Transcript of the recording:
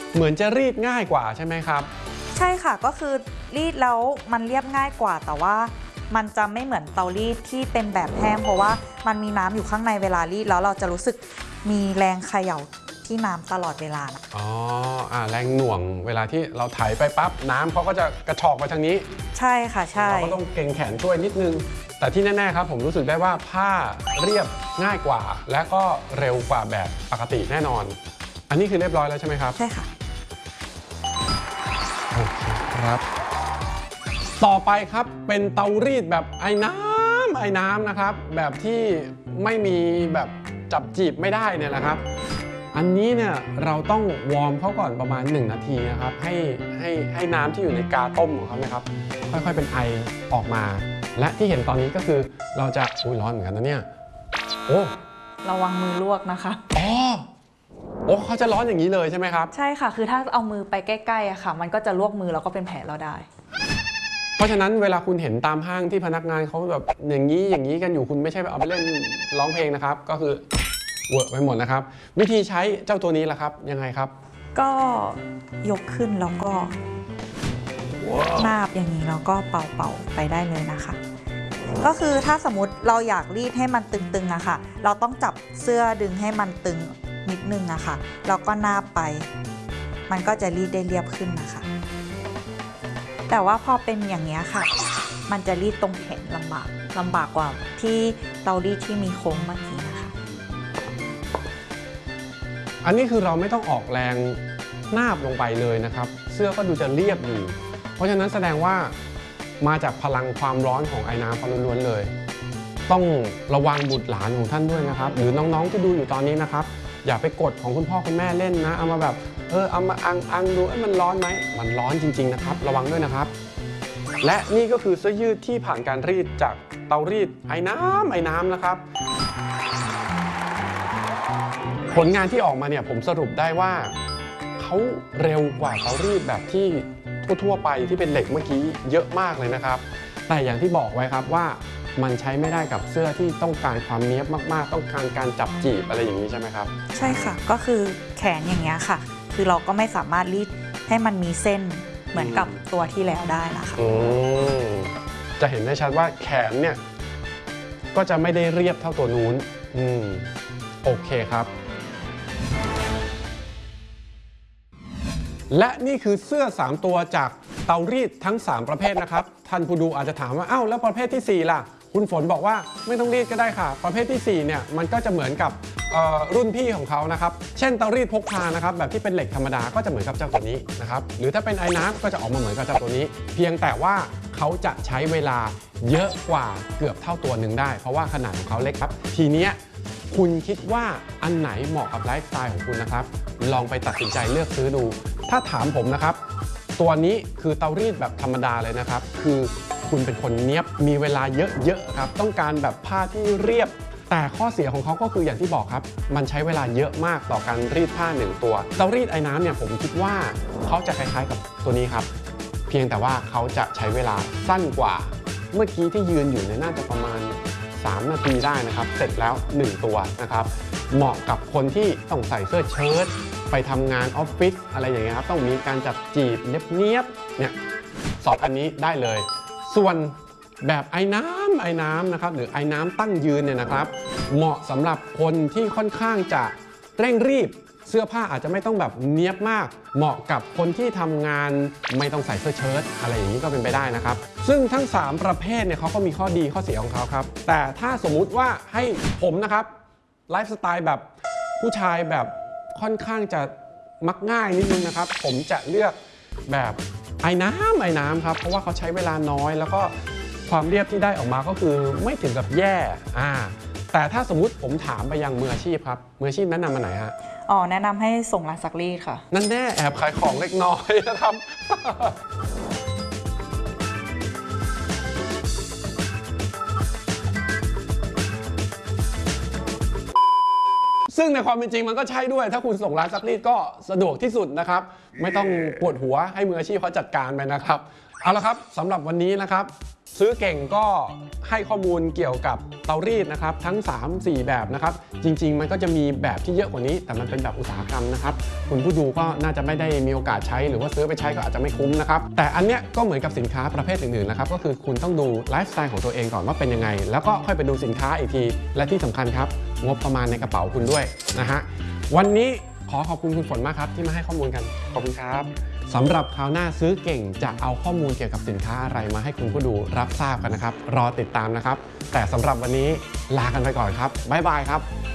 เหมือนจะรีดง่ายกว่าใช่ไหมครับใช่ค่ะก็คือรีดแล้วมันเรียบง่ายกว่าแต่ว่ามันจะไม่เหมือนเตารีดที่เป็นแบบแห้งเพราะว่ามันมีน้ำอยู่ข้างในเวลารีดแล้วเราจะรู้สึกมีแรงเขย่าที่น้ำตลอดเวลานะอ๋อแรงหน่วงเวลาที่เราไถไปปั๊บน้ำเขาก็จะกระชอกไปทางนี้ใช่ค่ะใช่เราก็ต้องเกรงแขนช่วยนิดนึงแต่ที่แน่ๆครับผมรู้สึกได้ว่าผ้าเรียบง่ายกว่าและก็เร็วกว่าแบบปกติแน่นอนอันนี้คือเรียบร้อยแล้วใช่ไหมครับใช่ค่ะโอเคครับต่อไปครับเป็นเตารีดแบบไอ้น้ำนะครับแบบที่ไม่มีแบบจับจีบไม่ได้เนี่ยแหละครับอันนี้เนี่ยเราต้องวอร์มเขาก่อนประมาณ1 นาทีนะครับให้น้ำที่อยู่ในกาต้มของเขาเนี่ยครับค่อยๆเป็นไอออกมาและที่เห็นตอนนี้ก็คือเราจะร้อนเหมือนกันนะเนี่ยโอ้ระวังมือลวกนะคะโอ้เขาจะร้อนอย่างนี้เลยใช่ไหมครับใช่ค่ะคือถ้าเอามือไปใกล้ๆอะค่ะมันก็จะลวกมือแล้วก็เป็นแผลเราได้เพราะฉะนั้นเวลาคุณเห็นตามห้างที่พนักงานเขาแบบอย่างนี้กันอยู่คุณไม่ใช่เอาไปเล่นร้องเพลงนะครับก็คือเวอร์ไปหมดนะครับวิธีใช้เจ้าตัวนี้ล่ะครับยังไงครับก็ยกขึ้นแล้วก็นาบอย่างนี้แล้วก็เป่าไปได้เลยนะคะก็คือถ้าสมมติเราอยากรีดให้มันตึงๆอะค่ะเราต้องจับเสื้อดึงให้มันตึงนิดนึงอะค่ะแล้วก็นาบไปมันก็จะรีดได้เรียบขึ้นนะคะแต่ว่าพอเป็นอย่างนี้ค่ะมันจะรีดตรงแขนลำบากกว่าที่เตารีดที่มีโค้งเมื่อกี้นะคะอันนี้คือเราไม่ต้องออกแรงนาบลงไปเลยนะครับเสื้อก็ดูจะเรียบอยู่เพราะฉะนั้นแสดงว่ามาจากพลังความร้อนของไอ้น้ำเขาล้วนๆเลยต้องระวังบุตรหลานของท่านด้วยนะครับหรือน้องๆที่ดูอยู่ตอนนี้นะครับอย่าไปกดของคุณพ่อคุณแม่เล่นนะเอามาแบบเอามาอังดูมันร้อนไหมมันร้อนจริงๆนะครับระวังด้วยนะครับและนี่ก็คือเสื้อยืดที่ผ่านการรีดจากเตารีดไอ้น้ำนะครับผลงานที่ออกมาเนี่ยผมสรุปได้ว่าเขาเร็วกว่าเตารีดแบบที่ทั่วไปที่เป็นเหล็กเมื่อกี้เยอะมากเลยนะครับแต่อย่างที่บอกไว้ครับว่ามันใช้ไม่ได้กับเสื้อที่ต้องการความเนี้ยบมากๆต้องการการจับจีบอะไรอย่างนี้ใช่ไหมครับใช่ค่ะก็คือแขนอย่างเงี้ยค่ะคือเราก็ไม่สามารถรีดให้มันมีเส้นเหมือนกับตัวที่แล้วได้นะคะจะเห็นได้ชัดว่าแขนเนี่ยก็จะไม่ได้เรียบเท่าตัวนู้นโอเคครับและนี่คือเสื้อ3ตัวจากเตารีดทั้ง3ประเภทนะครับท่านผู้ดูอาจจะถามว่าอ้าวแล้วประเภทที่4ล่ะคุณฝนบอกว่าไม่ต้องรีดก็ได้ค่ะประเภทที่4เนี่ยมันก็จะเหมือนกับรุ่นพี่ของเขานะครับเช่นเตารีดพกพานะครับแบบที่เป็นเหล็กธรรมดาก็จะเหมือนกับเจ้าตัวนี้นะครับหรือถ้าเป็นไอ้น้ำก็จะออกมาเหมือนกับเจ้าตัวนี้เพียงแต่ว่าเขาจะใช้เวลาเยอะกว่าเกือบเท่าตัวหนึ่งได้เพราะว่าขนาดของเขาเล็กครับทีเนี้ยคุณคิดว่าอันไหนเหมาะกับไลฟ์สไตล์ของคุณนะครับลองไปตัดสินใจเลือกซื้อดูถ้าถามผมนะครับตัวนี้คือเตารีดแบบธรรมดาเลยนะครับคือคุณเป็นคนเนี้ยบมีเวลาเยอะๆครับต้องการแบบผ้าที่เรียบแต่ข้อเสียของเขาก็คืออย่างที่บอกครับมันใช้เวลาเยอะมากต่อการรีดผ้า1ตัวเตารีดไอ้น้ำเนี่ยผมคิดว่าเขาจะคล้ายๆกับตัวนี้ครับเพียงแต่ว่าเขาจะใช้เวลาสั้นกว่าเมื่อกี้ที่ยืนอยู่เนี่ยน่าจะประมาณ3 นาทีได้นะครับเสร็จแล้ว1ตัวนะครับเหมาะกับคนที่ต้องใส่เสื้อเชิ้ตไปทำงานออฟฟิศอะไรอย่างเงี้ยครับต้องมีการจับจีบเนียบๆเนี่ย2 อันนี้ได้เลยส่วนแบบไอ้น้ำนะครับหรือไอ้น้ำตั้งยืนเนี่ยนะครับเหมาะสำหรับคนที่ค่อนข้างจะเร่งรีบเสื้อผ้าอาจจะไม่ต้องแบบเนียบมากเหมาะกับคนที่ทำงานไม่ต้องใส่เสื้อเชิ้ตอะไรอย่างนี้ก็เป็นไปได้นะครับซึ่งทั้ง3ประเภทเนี่ยเขาก็มีข้อดีข้อเสียของเขาครับแต่ถ้าสมมุติว่าให้ผมนะครับไลฟ์สไตล์แบบผู้ชายแบบค่อนข้างจะมักง่ายนิดนึงนะครับผมจะเลือกแบบไอ้น้ำครับเพราะว่าเขาใช้เวลาน้อยแล้วก็ความเรียบที่ได้ออกมาก็คือไม่ถึงกับแย่แต่ถ้าสมมุติผมถามไปยังมืออาชีพครับมืออาชีพแนะนำมาไหนฮะแนะนำให้ส่งร้านซักรีดค่ะนั่นแน่แอบขายของเล็กน้อยนะครับซึ่งในความเป็นจริงมันก็ใช่ด้วยถ้าคุณส่งร้านซักรีดก็สะดวกที่สุดนะครับไม่ต้องปวดหัวให้มืออาชีพเขาจัดการไปนะครับเอาละครับสำหรับวันนี้นะครับซื้อเก่งก็ให้ข้อมูลเกี่ยวกับเตารีดนะครับทั้ง 3-4 แบบนะครับจริงๆมันก็จะมีแบบที่เยอะกว่านี้แต่มันเป็นแบบอุตสาหกรรมนะครับคุณผู้ดูก็น่าจะไม่ได้มีโอกาสใช้หรือว่าซื้อไปใช้ก็อาจจะไม่คุ้มนะครับแต่อันเนี้ยก็เหมือนกับสินค้าประเภทอื่นๆนะครับก็คือคุณต้องดูไลฟ์สไตล์ของตัวเองก่อนว่าเป็นยังไงแล้วก็ค่อยไปดูสินค้าอีกทีและที่สำคัญครับงบประมาณในกระเป๋าคุณด้วยนะฮะวันนี้ขอขอบคุณคุณฝนมากครับที่มาให้ข้อมูลกันขอบคุณครับสำหรับคราวหน้าซื้อเก่งจะเอาข้อมูลเกี่ยวกับสินค้าอะไรมาให้คุณผู้ดูรับทราบกันนะครับรอติดตามนะครับแต่สำหรับวันนี้ลากันไปก่อนครับบ๊ายบายครับ